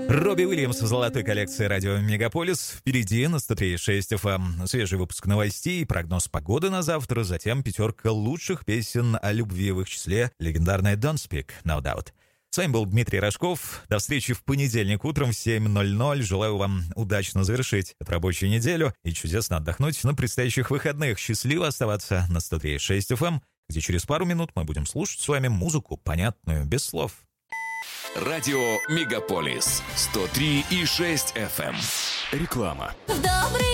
Робби Уильямс в золотой коллекции радио «Мегаполис». Впереди на 103.6 FM свежий выпуск новостей, прогноз погоды на завтра, затем пятерка лучших песен о любви, в их числе легендарная «Don't Speak, No Doubt». С вами был Дмитрий Рожков. До встречи в понедельник утром в 7:00. Желаю вам удачно завершить эту рабочую неделю и чудесно отдохнуть на предстоящих выходных. Счастливо оставаться на 103.6 FM, где через пару минут мы будем слушать с вами музыку, понятную, без слов. Радио «Мегаполис» 103,6 FM. Реклама. Добрый